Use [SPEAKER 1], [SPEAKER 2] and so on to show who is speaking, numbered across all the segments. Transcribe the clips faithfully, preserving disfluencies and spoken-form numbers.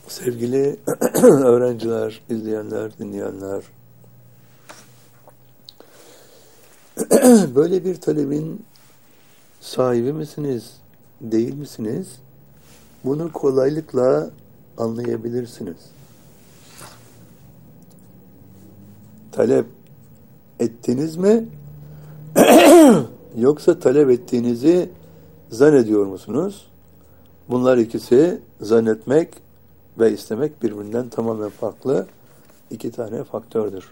[SPEAKER 1] Sevgili öğrenciler, izleyenler, dinleyenler, böyle bir talebin sahibi misiniz, değil misiniz? Bunu kolaylıkla anlayabilirsiniz. Talep ettiniz mi? Yoksa talep ettiğinizi zannediyor musunuz? Bunlar ikisi, zannetmek ve istemek, birbirinden tamamen farklı iki tane faktördür.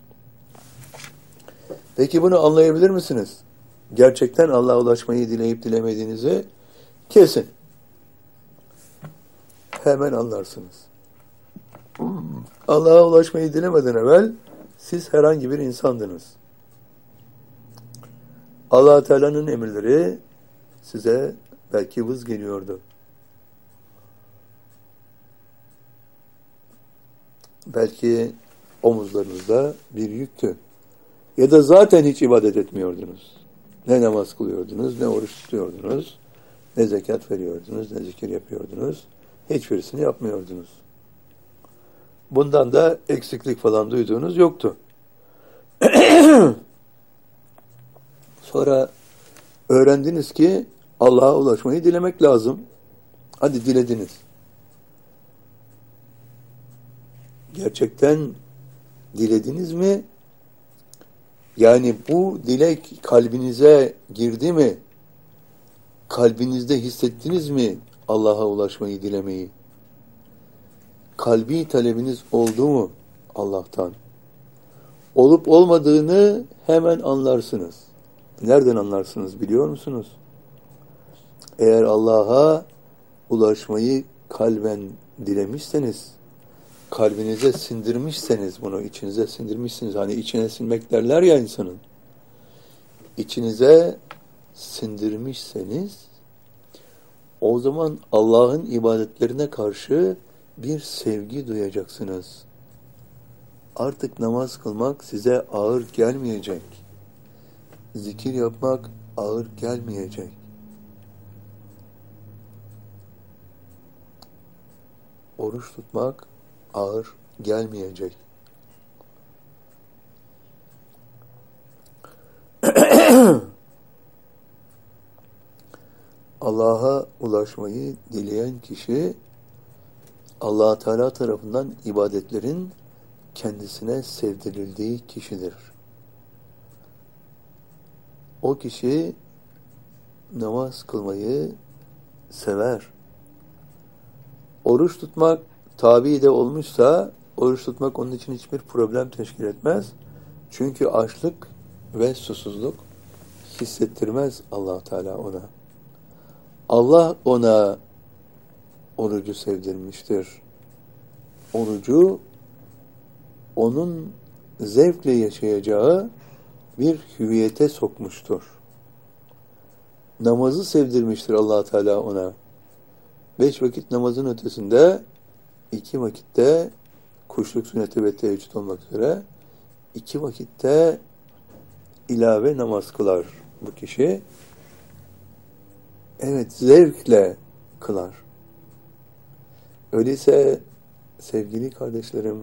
[SPEAKER 1] Peki bunu anlayabilir misiniz? Gerçekten Allah'a ulaşmayı dileyip dilemediğinizi kesin. Hemen anlarsınız. Allah'a ulaşmayı dilemeden evvel siz herhangi bir insandınız. Allah Teala'nın emirleri size belki vız geliyordu. Belki omuzlarınızda bir yüktü. Ya da zaten hiç ibadet etmiyordunuz. Ne namaz kılıyordunuz, ne oruç tutuyordunuz, ne zekat veriyordunuz, ne zikir yapıyordunuz. Hiçbirisini yapmıyordunuz. Bundan da eksiklik falan duyduğunuz yoktu. Sonra öğrendiniz ki Allah'a ulaşmayı dilemek lazım. Hadi dilediniz. Gerçekten dilediniz mi? Yani bu dilek kalbinize girdi mi? Kalbinizde hissettiniz mi Allah'a ulaşmayı dilemeyi? Kalbi talebiniz oldu mu Allah'tan? Olup olmadığını hemen anlarsınız. Nereden anlarsınız biliyor musunuz? Eğer Allah'a ulaşmayı kalben dilemişseniz, kalbinize sindirmişseniz bunu, içinize sindirmişsiniz. Hani içine sinmek derler ya insanın. İçinize sindirmişseniz, o zaman Allah'ın ibadetlerine karşı bir sevgi duyacaksınız. Artık namaz kılmak size ağır gelmeyecek. Zikir yapmak ağır gelmeyecek. Oruç tutmak ağır gelmeyecek. Allah'a ulaşmayı dileyen kişi, Allah Teala tarafından ibadetlerin kendisine sevdirildiği kişidir. O kişi namaz kılmayı sever. Oruç tutmak tabi de olmuşsa, oruç tutmak onun için hiçbir problem teşkil etmez. Çünkü açlık ve susuzluk hissettirmez Allah Teala ona. Allah ona orucu sevdirmiştir. Orucu onun zevkle yaşayacağı bir hüviyete sokmuştur. Namazı sevdirmiştir Allah Teala ona. Beş vakit namazın ötesinde iki vakitte kuşluk sünneti ve teheccüd olmak üzere iki vakitte ilave namaz kılar bu kişi. Evet, zevkle kılar. Öyleyse sevgili kardeşlerim,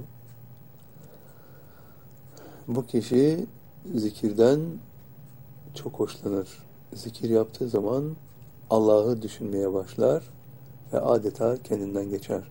[SPEAKER 1] bu kişi zikirden çok hoşlanır. Zikir yaptığı zaman Allah'ı düşünmeye başlar ve adeta kendinden geçer.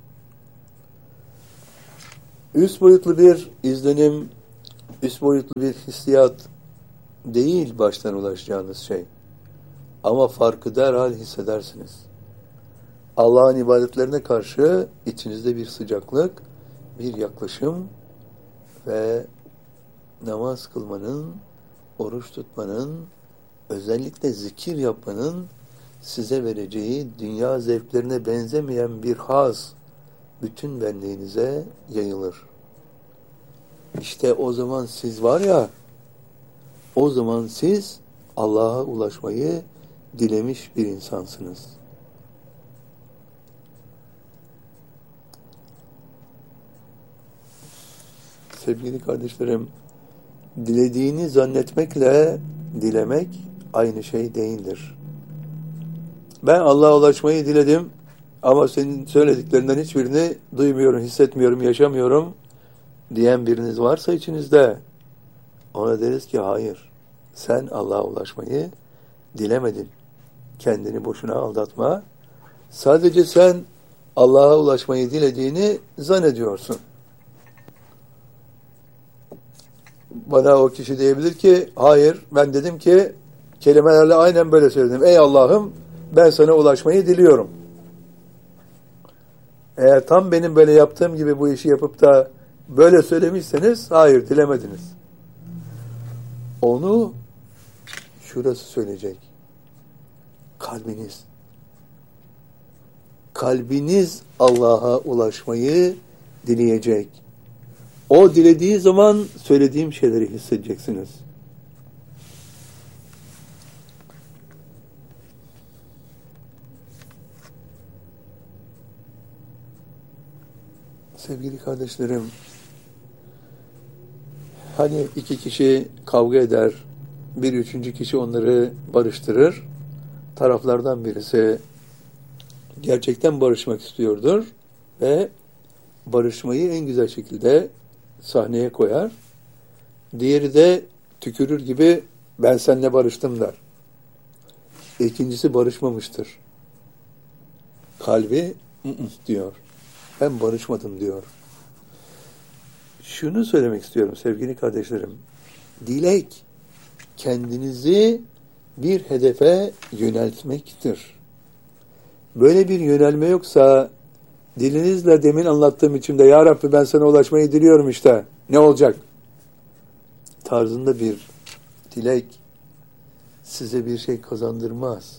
[SPEAKER 1] Üst boyutlu bir izlenim, üst boyutlu bir hissiyat değil baştan ulaşacağınız şey. Ama farkı derhal hissedersiniz. Allah'ın ibadetlerine karşı içinizde bir sıcaklık, bir yaklaşım ve namaz kılmanın, oruç tutmanın, özellikle zikir yapmanın size vereceği dünya zevklerine benzemeyen bir haz bütün benliğinize yayılır. İşte o zaman siz var ya, o zaman siz Allah'a ulaşmayı dilemiş bir insansınız. Sevgili kardeşlerim, dilediğini zannetmekle dilemek aynı şey değildir. Ben Allah'a ulaşmayı diledim ama senin söylediklerinden hiçbirini duymuyorum, hissetmiyorum, yaşamıyorum diyen biriniz varsa içinizde, ona deriz ki hayır, sen Allah'a ulaşmayı dilemedin. Kendini boşuna aldatma. Sadece sen Allah'a ulaşmayı dilediğini zannediyorsun. Bana o kişi diyebilir ki hayır, ben dedim ki kelimelerle aynen böyle söyledim. Ey Allah'ım, ben sana ulaşmayı diliyorum. Eğer tam benim böyle yaptığım gibi bu işi yapıp da böyle söylemişseniz hayır, dilemediniz. Onu şurası söyleyecek. Kalbiniz. Kalbiniz Allah'a ulaşmayı dileyecek. O dilediği zaman söylediğim şeyleri hissedeceksiniz. Sevgili kardeşlerim, hani iki kişi kavga eder, bir üçüncü kişi onları barıştırır. Taraflardan birisi gerçekten barışmak istiyordur ve barışmayı en güzel şekilde sahneye koyar. Diğeri de tükürür gibi ben seninle barıştım der. İkincisi barışmamıştır. Kalbi diyor. Ben barışmadım diyor. Şunu söylemek istiyorum sevgili kardeşlerim. Dilek kendinizi bir hedefe yöneltmektir. Böyle bir yönelme yoksa dilinizle demin anlattığım biçimde ya Rabbi ben sana ulaşmayı diliyorum işte ne olacak tarzında bir dilek size bir şey kazandırmaz.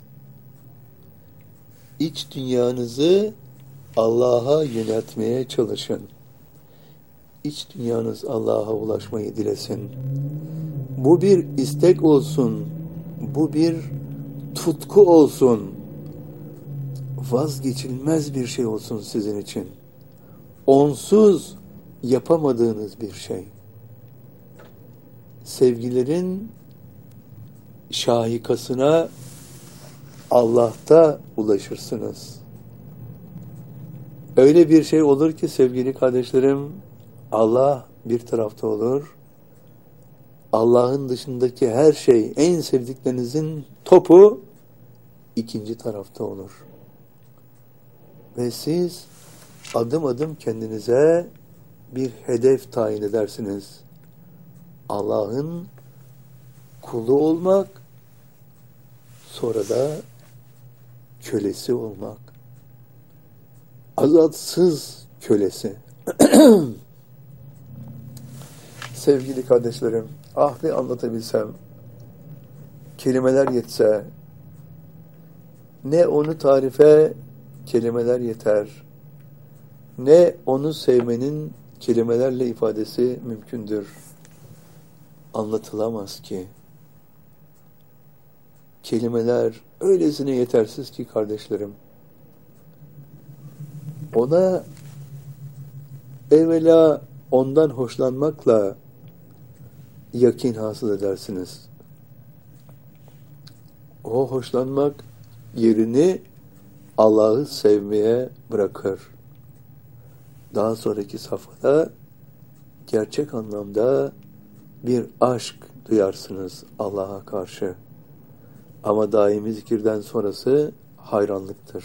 [SPEAKER 1] İç dünyanızı Allah'a yöneltmeye çalışın. İç dünyanız Allah'a ulaşmayı dilesin. Bu bir istek olsun. Bu bir tutku olsun. Vazgeçilmez bir şey olsun sizin için. Onsuz yapamadığınız bir şey. Sevgilerin şahikasına Allah'ta ulaşırsınız. Öyle bir şey olur ki sevgili kardeşlerim, Allah bir tarafta olur. Allah'ın dışındaki her şey, en sevdiklerinizin topu ikinci tarafta olur. Ve siz adım adım kendinize bir hedef tayin edersiniz. Allah'ın kulu olmak, sonra da kölesi olmak. Azatsız kölesi. Sevgili kardeşlerim, ah bir anlatabilsem, kelimeler yetse, ne onu tarife kelimeler yeter, ne onu sevmenin kelimelerle ifadesi mümkündür. Anlatılamaz ki. Kelimeler öylesine yetersiz ki kardeşlerim. Ona evvela ondan hoşlanmakla yakin hasıl edersiniz. O hoşlanmak yerini Allah'ı sevmeye bırakır. Daha sonraki safhada gerçek anlamda bir aşk duyarsınız Allah'a karşı. Ama daimi zikirden sonrası hayranlıktır.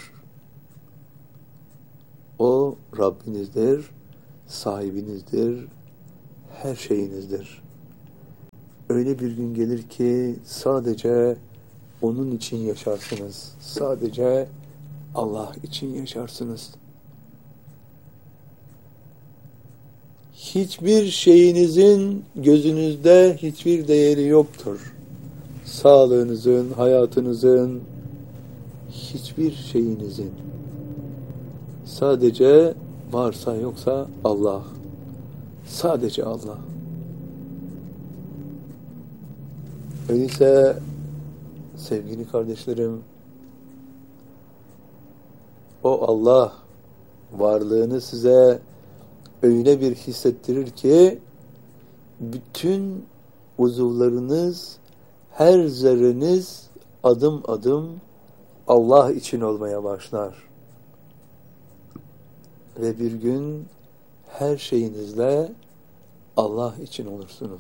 [SPEAKER 1] O Rabbinizdir, sahibinizdir, her şeyinizdir. Öyle bir gün gelir ki sadece onun için yaşarsınız. Sadece Allah için yaşarsınız. Hiçbir şeyinizin gözünüzde hiçbir değeri yoktur. Sağlığınızın, hayatınızın, hiçbir şeyinizin. Sadece varsa yoksa Allah. Sadece Allah. Öyleyse sevgili kardeşlerim, o Allah varlığını size öyle bir hissettirir ki bütün uzuvlarınız, her zerreniz adım adım Allah için olmaya başlar. ve bir gün her şeyinizle Allah için olursunuz.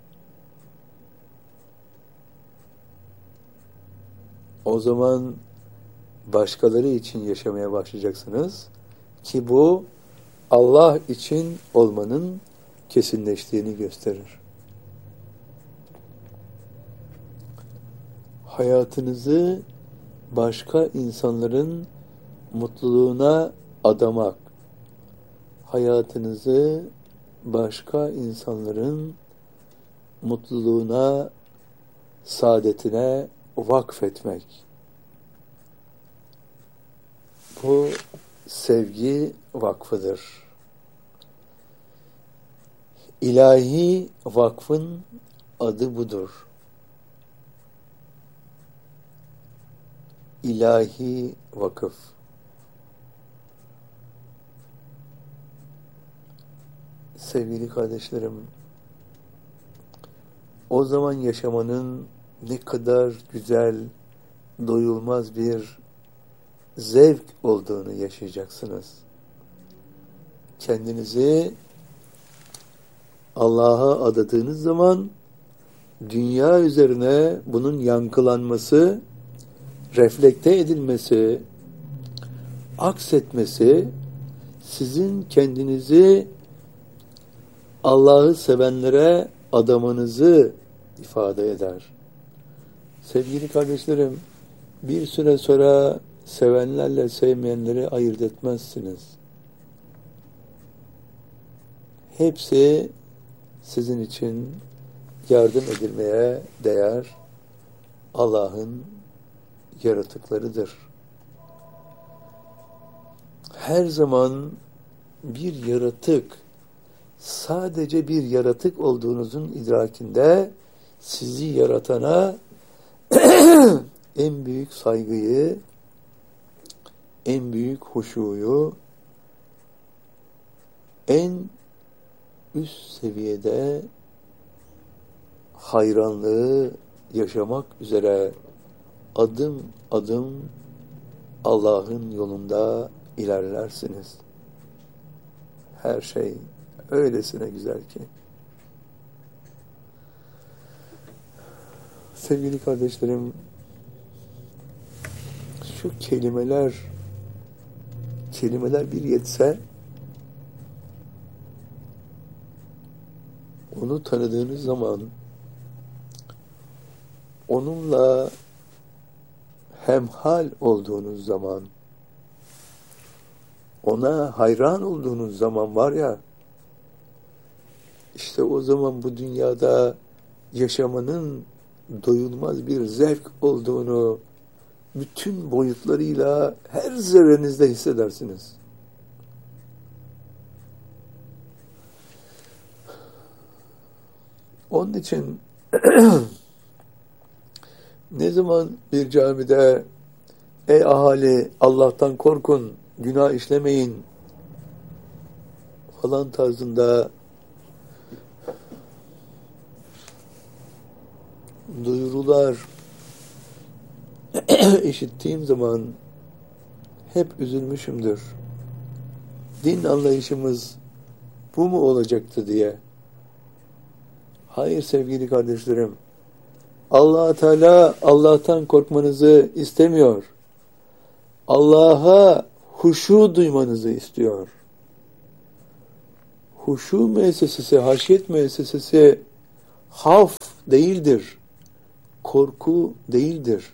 [SPEAKER 1] O zaman başkaları için yaşamaya başlayacaksınız ki bu Allah için olmanın kesinleştiğini gösterir. Hayatınızı başka insanların mutluluğuna adamak, hayatınızı başka insanların mutluluğuna, saadetine vakfetmek. Bu sevgi vakfıdır. İlahi vakfın adı budur. İlahi vakıf. Sevgili kardeşlerim, o zaman yaşamanın ne kadar güzel, doyulmaz bir zevk olduğunu yaşayacaksınız. Kendinizi Allah'a adadığınız zaman dünya üzerine bunun yankılanması, reflekte edilmesi, aksetmesi sizin kendinizi Allah'ı sevenlere adamanızı ifade eder. Sevgili kardeşlerim, bir süre sonra sevenlerle sevmeyenleri ayırt etmezsiniz. Hepsi sizin için yardım edilmeye değer Allah'ın yaratıklarıdır. Her zaman bir yaratık, sadece bir yaratık olduğunuzun idrakinde sizi yaratana en büyük saygıyı, en büyük huşuyu, en üst seviyede hayranlığı yaşamak üzere adım adım Allah'ın yolunda ilerlersiniz. Her şey öylesine güzel ki. Sevgili kardeşlerim, şu kelimeler kelimeler bir yetse, onu tanıdığınız zaman, onunla hemhal olduğunuz zaman, ona hayran olduğunuz zaman var ya, işte o zaman bu dünyada yaşamanın doyulmaz bir zevk olduğunu bütün boyutlarıyla her zerrenizde hissedersiniz. Onun için ne zaman bir camide ey ahali Allah'tan korkun, günah işlemeyin falan tarzında duyurular işittiğim zaman hep üzülmüşümdür. Din anlayışımız bu mu olacaktı diye. Hayır sevgili kardeşlerim. Allah Teala Allah'tan korkmanızı istemiyor. Allah'a huşu duymanızı istiyor. Huşu müessesesi, haşyet müessesesi havf değildir. Korku değildir.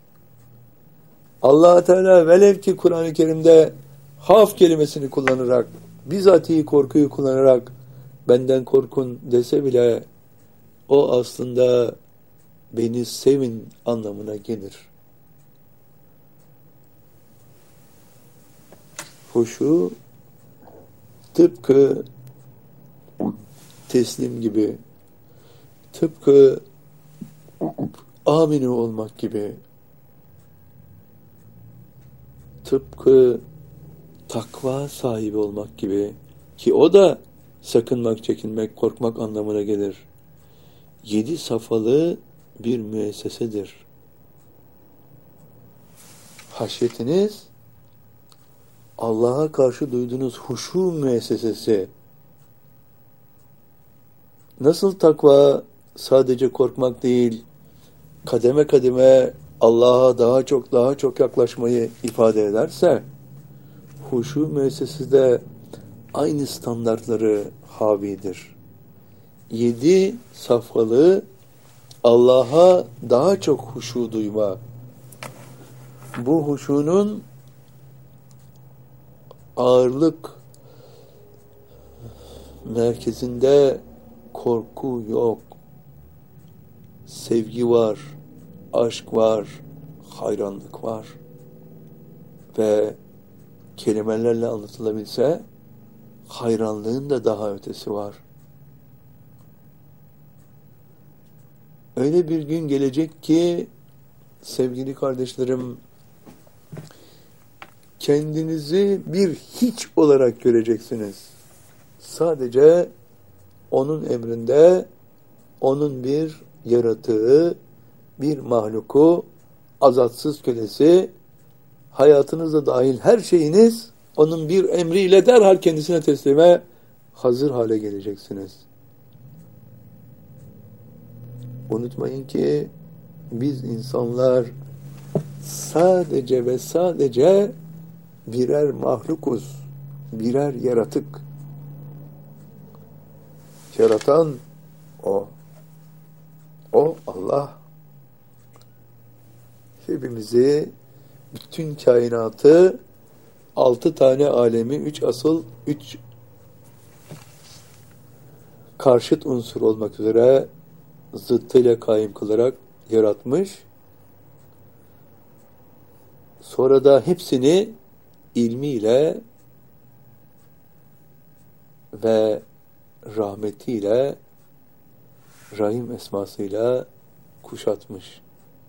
[SPEAKER 1] Allah Teala velev ki Kur'an-ı Kerim'de havf kelimesini kullanarak, bizatihi korkuyu kullanarak benden korkun dese bile o aslında beni sevin anlamına gelir. Huşu tıpkı teslim gibi, tıpkı aminu olmak gibi, tıpkı takva sahibi olmak gibi ki o da sakınmak, çekinmek, korkmak anlamına gelir. Yedi safhalı bir müessesedir. Haşyetiniz Allah'a karşı duyduğunuz huşu müessesesi. Nasıl takva sadece korkmak değil, kademe kademe Allah'a daha çok daha çok yaklaşmayı ifade ederse, huşu müessesesi de aynı standartları havidir. Yedi safhalı Allah'a daha çok huşu duyma. Bu huşunun ağırlık merkezinde korku yok. Sevgi var, aşk var, hayranlık var. Ve kelimelerle anlatılabilse hayranlığın da daha ötesi var. Öyle bir gün gelecek ki sevgili kardeşlerim, kendinizi bir hiç olarak göreceksiniz. Sadece onun emrinde, onun bir yaratığı, bir mahluku, azatsız kölesi, hayatınızda dahil her şeyiniz onun bir emriyle derhal kendisine teslime hazır hale geleceksiniz. Unutmayın ki biz insanlar sadece ve sadece birer mahlukuz, birer yaratık. Yaratan O. O Allah. Hepimizi, bütün kainatı, altı tane alemi, üç asıl, üç karşıt unsur olmak üzere zıttıyla kaim kılarak yaratmış. Sonra da hepsini ilmiyle ve rahmetiyle, Rahim esmasıyla kuşatmış.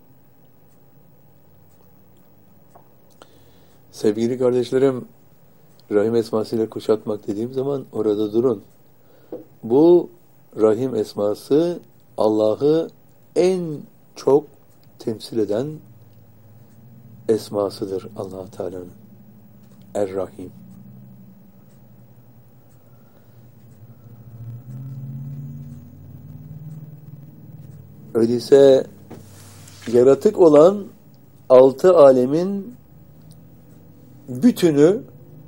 [SPEAKER 1] Sevgili kardeşlerim, Rahim esmasıyla kuşatmak dediğim zaman orada durun. Bu Rahim esması Allah'ı en çok temsil eden esmasıdır Allah Teala'nın. Er-Rahim. Öyleyse yaratık olan altı alemin bütünü,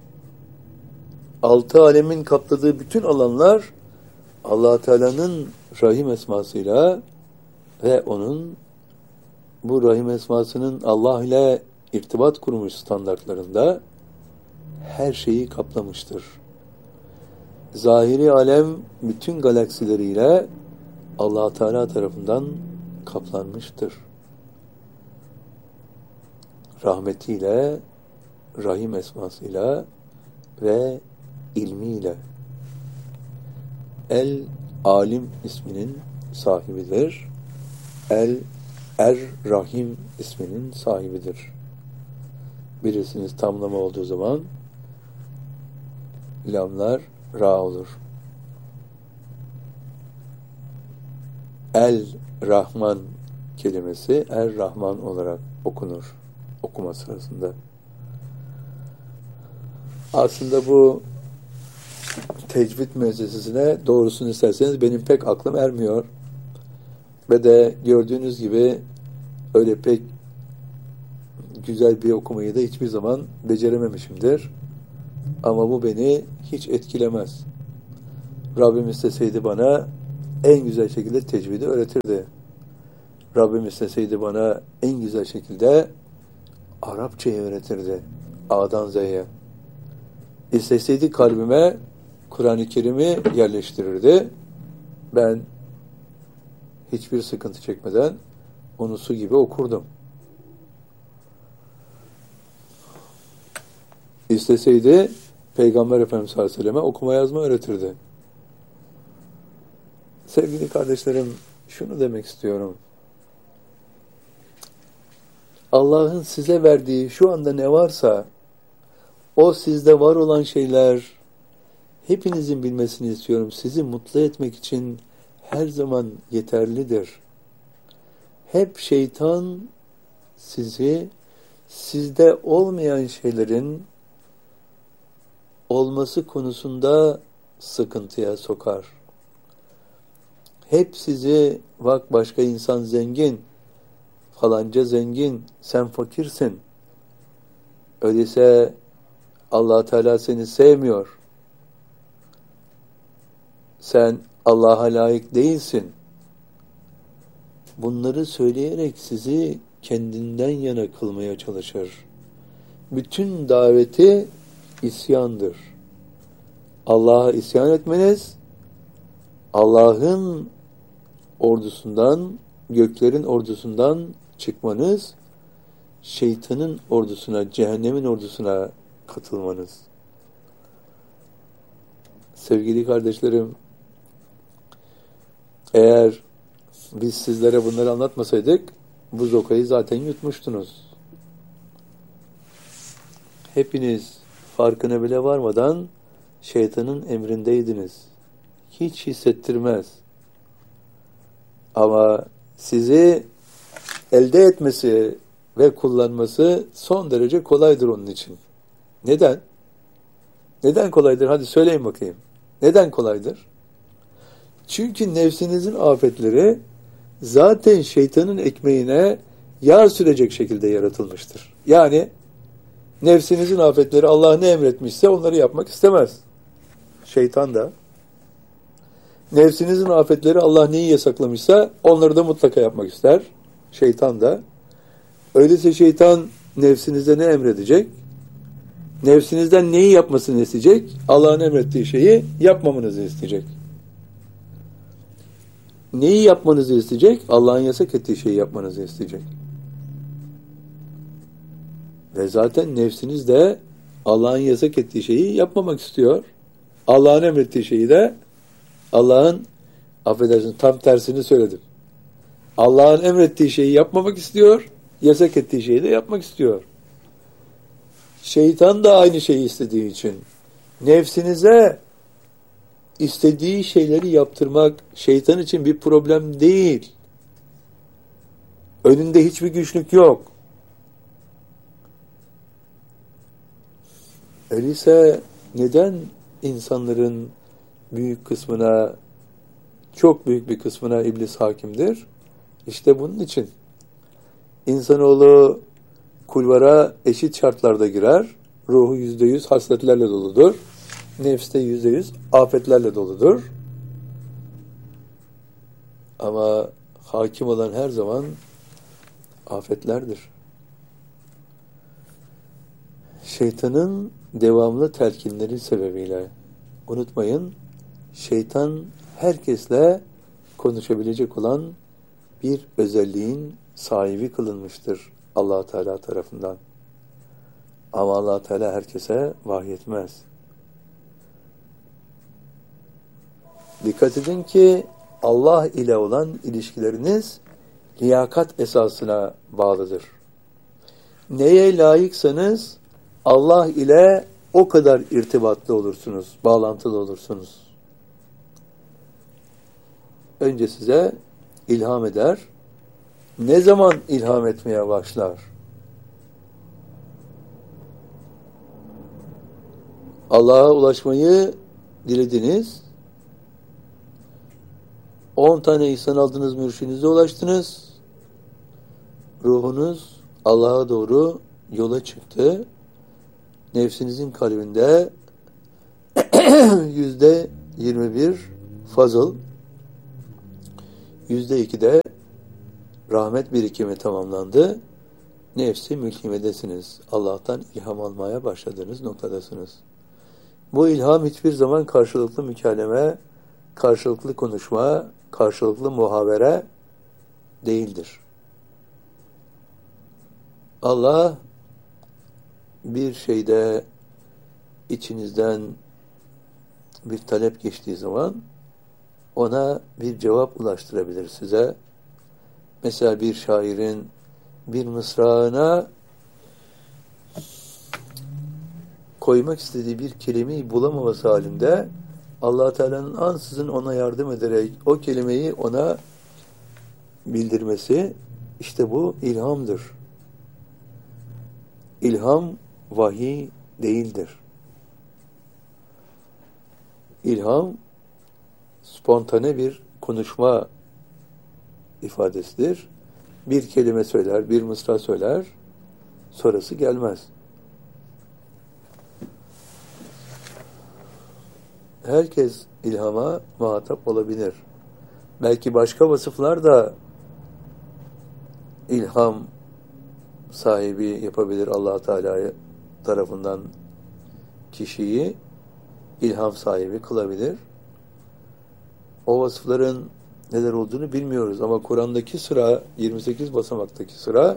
[SPEAKER 1] altı alemin kapladığı bütün alanlar Allah Teala'nın Rahim esmasıyla ve onun bu Rahim esmasının Allah ile irtibat kurmuş standartlarında her şeyi kaplamıştır. Zahiri alem bütün galaksileriyle Allah Teala tarafından kaplanmıştır. Rahmetiyle, Rahim esmasıyla ve ilmiyle. El Alim isminin sahibidir. El Er-Rahim isminin sahibidir. Birisiniz tamlama olduğu zaman lamlar ra olur. El-Rahman kelimesi Er-Rahman olarak okunur okuma sırasında. Aslında bu tecvid müessesesine doğrusunu isterseniz benim pek aklım ermiyor. Ve de gördüğünüz gibi öyle pek güzel bir okumayı da hiçbir zaman becerememişimdir. Ama bu beni hiç etkilemez. Rabbim isteseydi bana en güzel şekilde tecvidi öğretirdi. Rabbim isteseydi bana en güzel şekilde Arapçayı öğretirdi. A'dan Z'ye. İsteseydi kalbime Kur'an-ı Kerim'i yerleştirirdi. Ben hiçbir sıkıntı çekmeden onu su gibi okurdum. İsteseydi Peygamber Efendimiz sallallahu aleyhi ve selleme okuma yazma öğretirdi. Sevgili kardeşlerim, şunu demek istiyorum. Allah'ın size verdiği şu anda ne varsa o sizde var olan şeyler hepinizin bilmesini istiyorum. Sizi mutlu etmek için her zaman yeterlidir. Hep şeytan sizi sizde olmayan şeylerin olması konusunda sıkıntıya sokar. Hep sizi, bak başka insan zengin, falanca zengin, sen fakirsin. Öyleyse Allah Teala seni sevmiyor. Sen Allah'a layık değilsin. Bunları söyleyerek sizi kendinden yana kılmaya çalışır. Bütün daveti isyandır. Allah'a isyan etmeniz, Allah'ın ordusundan, göklerin ordusundan çıkmanız, şeytanın ordusuna, cehennemin ordusuna katılmanız. Sevgili kardeşlerim, eğer biz sizlere bunları anlatmasaydık, bu zokayı zaten yutmuştunuz. Hepiniz farkına bile varmadan şeytanın emrindeydiniz. Hiç hissettirmez. Ama sizi elde etmesi ve kullanması son derece kolaydır onun için. Neden? Neden kolaydır? Hadi söyleyin bakayım. Neden kolaydır? Çünkü nefsinizin afetleri zaten şeytanın ekmeğine yağ sürecek şekilde yaratılmıştır. Yani nefsinizin afetleri Allah ne emretmişse onları yapmak istemez. Şeytan da. Nefsinizin afetleri Allah neyi yasaklamışsa onları da mutlaka yapmak ister. Şeytan da. Öyleyse şeytan nefsinize ne emredecek? Nefsinizden neyi yapmasını isteyecek? Allah'ın emrettiği şeyi yapmamanızı isteyecek. Neyi yapmanızı isteyecek? Allah'ın yasak ettiği şeyi yapmanızı isteyecek. Ve zaten nefsiniz de Allah'ın yasak ettiği şeyi yapmamak istiyor. Allah'ın emrettiği şeyi de Allah'ın, affedersiniz tam tersini söyledim. Allah'ın emrettiği şeyi yapmamak istiyor, yasak ettiği şeyi de yapmak istiyor. Şeytan da aynı şeyi istediği için nefsinize istediği şeyleri yaptırmak şeytan için bir problem değil. Önünde hiçbir güçlük yok. Öyleyse neden insanların büyük kısmına, çok büyük bir kısmına iblis hakimdir? İşte bunun için. İnsanoğlu kulvara eşit şartlarda girer. Ruhu yüzde yüz hasletlerle doludur. Nefs de yüzde yüz afetlerle doludur. Ama hakim olan her zaman afetlerdir. Şeytanın devamlı telkinleri sebebiyle, unutmayın, şeytan herkesle konuşabilecek olan bir özelliğin sahibi kılınmıştır Allah Teala tarafından. Ama Allah Teala herkese vahyetmez. Dikkat edin ki Allah ile olan ilişkileriniz liyakat esasına bağlıdır. Neye layıksanız Allah ile o kadar irtibatlı olursunuz, bağlantılı olursunuz. Önce size ilham eder. Ne zaman ilham etmeye başlar? Allah'a ulaşmayı dilediniz. On tane ihsan aldınız, mürşidinize ulaştınız. Ruhunuz Allah'a doğru yola çıktı. Nefsinizin kalbinde yüzde yirmi bir fazıl, yüzde iki de rahmet birikimi tamamlandı. Nefsi mülkimedesiniz. Allah'tan ilham almaya başladığınız noktadasınız. Bu ilham hiçbir zaman karşılıklı mükaleme, karşılıklı konuşma, karşılıklı muhavere değildir. Allah bir şeyde içinizden bir talep geçtiği zaman ona bir cevap ulaştırabilir size. Mesela bir şairin bir mısrağına koymak istediği bir kelimeyi bulamaması halinde Allah Teala'nın ansızın ona yardım ederek o kelimeyi ona bildirmesi, işte bu ilhamdır. İlham vahiy değildir. İlham spontane bir konuşma ifadesidir. Bir kelime söyler, bir mısra söyler, sonrası gelmez. Herkes ilhama muhatap olabilir. Belki başka vasıflar da ilham sahibi yapabilir Allah Teala tarafından kişiyi ilham sahibi kılabilir. O vasıfların neler olduğunu bilmiyoruz ama Kur'an'daki sıra, yirmi sekiz basamaktaki sıra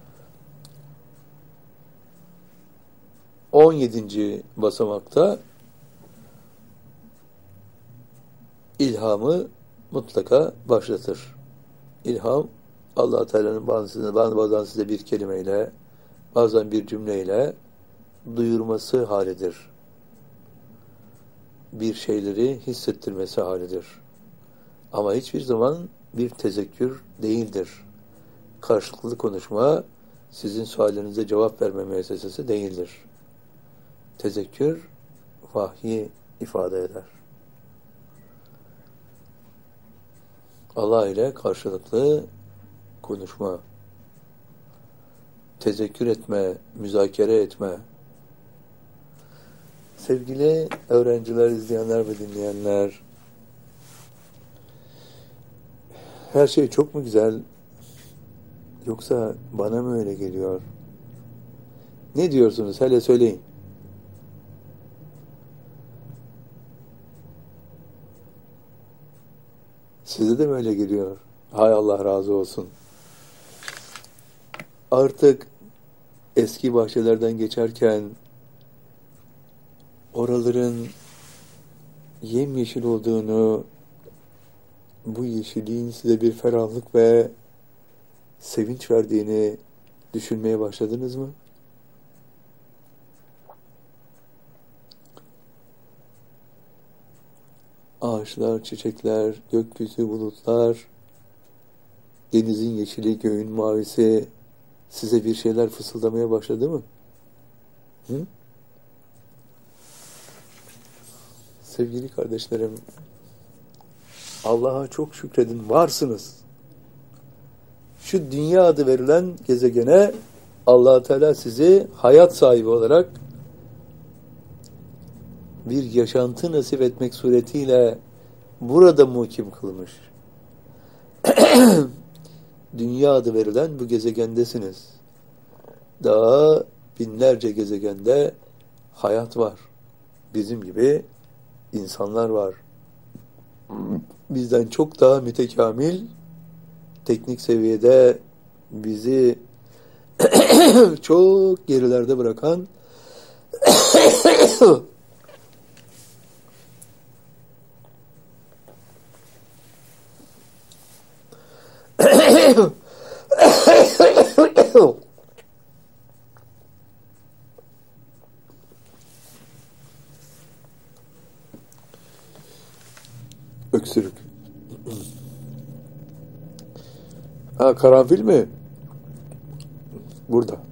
[SPEAKER 1] on yedinci basamakta ilhamı mutlaka başlatır. İlham Allah Teala'nın bazen, bazen size bir kelimeyle, bazen bir cümleyle duyurması halidir. Bir şeyleri hissettirmesi halidir. Ama hiçbir zaman bir tezekkür değildir. Karşılıklı konuşma sizin suallerinize cevap verme müessesesi değildir. Tezekkür vahyi ifade eder. Allah ile karşılıklı konuşma, tezekkür etme, müzakere etme. Sevgili öğrenciler, izleyenler ve dinleyenler, her şey çok mu güzel? Yoksa bana mı öyle geliyor? Ne diyorsunuz? Hele söyleyin. Size de mi öyle geliyor? Hay Allah razı olsun. Artık eski bahçelerden geçerken oraların yemyeşil olduğunu, bu yeşilliğin size bir ferahlık ve sevinç verdiğini düşünmeye başladınız mı? Ağaçlar, çiçekler, gökyüzü, bulutlar, denizin yeşili, göğün mavisi size bir şeyler fısıldamaya başladı mı? Hı? Sevgili kardeşlerim, Allah'a çok şükredin, varsınız. Şu dünya adı verilen gezegene Allah Teala sizi hayat sahibi olarak bir yaşantı nasip etmek suretiyle burada mukim kılmış. Dünya adı verilen bu gezegendesiniz. Daha binlerce gezegende hayat var. Bizim gibi insanlar var. Bizden çok daha mütekamil, teknik seviyede bizi çok gerilerde bırakan öksürük. Ha, karanfil mi? Burada.